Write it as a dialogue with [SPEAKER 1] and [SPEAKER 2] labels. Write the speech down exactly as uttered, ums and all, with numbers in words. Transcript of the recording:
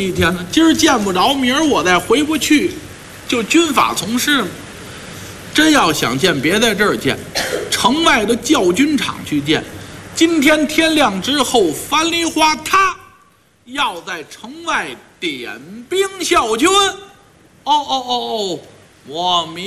[SPEAKER 1] 一天呢？今儿见不着，明儿我再回不去，就军法从事嘛。真要想见，别在这儿见，城外的教军场去见。今天天亮之后，樊梨花他要在城外点兵效军。哦哦哦哦，我明。